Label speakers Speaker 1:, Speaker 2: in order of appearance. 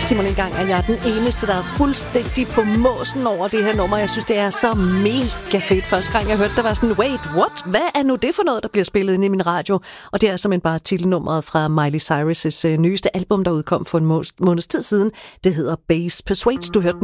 Speaker 1: sig mig engang, at jeg er den eneste, der er fuldstændig på måsen over det her nummer. Jeg synes, det er så mega fedt. Første gang jeg hørte, der var sådan, wait, what? Hvad er nu det for noget, der bliver spillet inde i min radio? Og det er simpelthen bare titelnummeret fra Miley Cyrus' nyeste album, der udkom for en måneds tid siden. Det hedder Bass Persuades. Du hørte